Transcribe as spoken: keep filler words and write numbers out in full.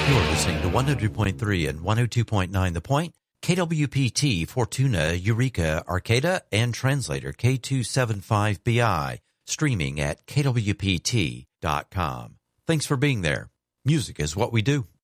You're listening to one hundred point three and one oh two point nine The Point, K W P T, Fortuna, Eureka, Arcata, and translator K two seventy-five B I, streaming at K W P T dot com. Thanks for being there. Music is what we do.